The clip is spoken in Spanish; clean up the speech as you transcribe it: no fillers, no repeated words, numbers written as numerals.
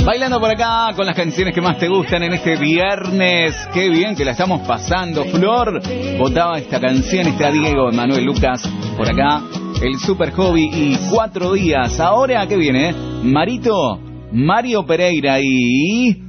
Bailando por acá con las canciones que más te gustan en este viernes. Qué bien que la estamos pasando. Flor votaba esta canción, está Diego, Manuel Lucas por acá. El Super Hobby y 4 días. Ahora, ¿qué viene? Marito, Mario Pereira y...